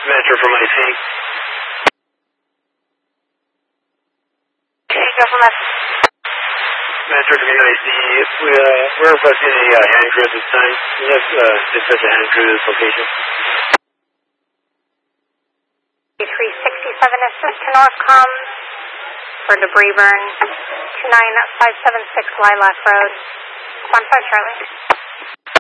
Metro from IC. Okay, go from us. Metro from IC. We're requesting a hand crew at this time. We have dispatch a hand crew to this location. 367 assist to Northcom for debris burn. 29576 Lilac Road. 15 Charlie.